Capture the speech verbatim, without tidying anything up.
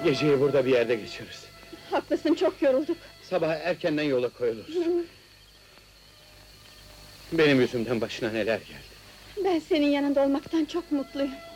Geceyi burada bir yerde geçiririz. Haklısın, çok yorulduk. Sabah erkenden yola koyuluruz. Benim yüzümden başına neler geldi. Ben senin yanında olmaktan çok mutluyum.